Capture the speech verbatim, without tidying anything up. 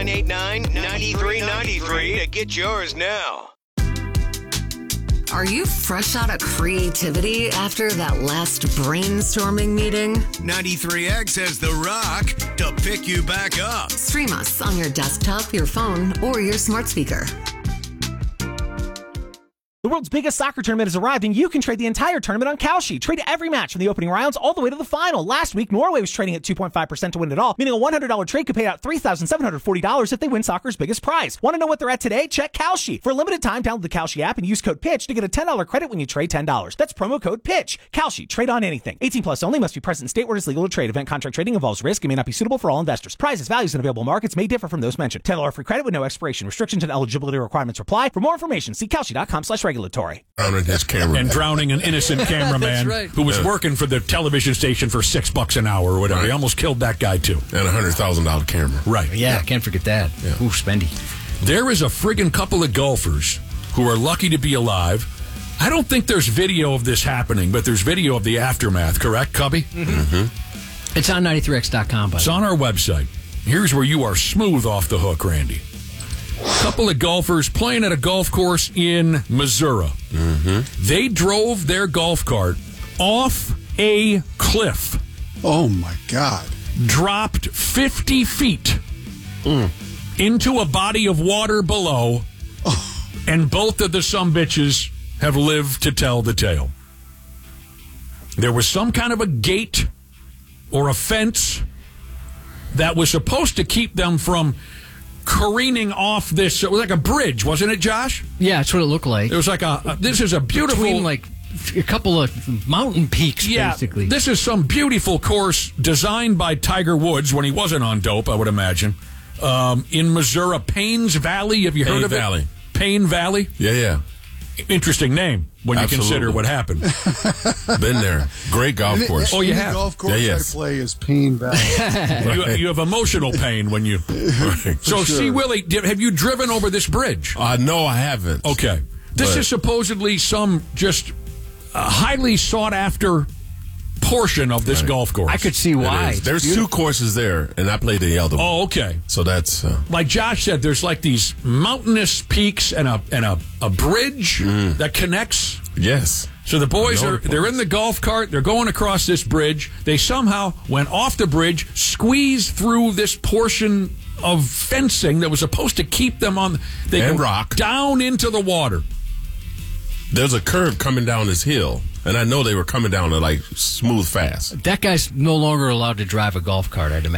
eight nine, nine three nine three to get yours now. Are you fresh out of creativity after that last brainstorming meeting? ninety-three X has The Rock to pick you back up. Stream us on your desktop, your phone, or your smart speaker. The world's biggest soccer tournament has arrived, and you can trade the entire tournament on Kalshi. Trade every match from the opening rounds all the way to the final. Last week, Norway was trading at two point five percent to win it all, meaning a one hundred dollars trade could pay out three thousand seven hundred forty dollars if they win soccer's biggest prize. Want to know what they're at today? Check Kalshi. For a limited time, download the Kalshi app and use code PITCH to get a ten dollars credit when you trade ten dollars. That's promo code PITCH. Kalshi. Trade on anything. eighteen plus only. Must be present in state where it is legal to trade. Event contract trading involves risk and may not be suitable for all investors. Prizes, values, and available markets may differ from those mentioned. ten dollars free credit with no expiration. Restrictions and eligibility requirements apply. For more information, see Kalshi.com slash regulatory. His camera. And drowning an innocent cameraman right. who was Yeah. working for the television station for six bucks an hour or whatever. Right. He almost killed that guy, too. And a hundred thousand dollar camera. Right. Yeah, can't forget that. Yeah. Ooh, spendy. There is a friggin' couple of golfers who are lucky to be alive. I don't think there's video of this happening, but there's video of the aftermath, correct, Cubby? Mm-hmm. It's on ninety-three X dot com, It's buddy. on our website. Here's where you are smooth off the hook, Randy. Couple of golfers playing at a golf course in Missouri. Mm-hmm. They drove their golf cart off a cliff, Oh, my God. dropped fifty feet into a body of water below, and both of the sumbitches have lived to tell the tale. There was some kind of a gate or a fence that was supposed to keep them from careening off this. It was like a bridge, wasn't it, Josh? Yeah, that's what it looked like. It was like a, a this is a beautiful... Between, like, a couple of mountain peaks, yeah, basically. This is some beautiful course designed by Tiger Woods when he wasn't on dope, I would imagine. Um, in Missouri, Paynes Valley. Have you Payne heard of Valley. it? Payne Valley. Yeah, yeah. Interesting name when you Absolutely. consider what happened. Been there. Great golf course. Oh, you Any have? golf course Yeah, yes. I play is Payne Valley. you, you have emotional pain when you... Right. So, sure. see, Willie, did, have you driven over this bridge? Uh, no, I haven't. Okay. This But- is supposedly some just uh, highly sought-after portion of this Right. golf course. I could see It why. is. There's two courses there, and I played the other one. Oh, okay. So that's... Uh, Like Josh said, there's like these mountainous peaks and a and a, a bridge that connects. yes. So the boys I know are the they're place. in the golf cart, they're going across this bridge. They somehow went off the bridge, squeezed through this portion of fencing that was supposed to keep them on they And go rock. down into the water. There's a curve coming down this hill, and I know they were coming down it like smooth fast. That guy's no longer allowed to drive a golf cart, I'd imagine.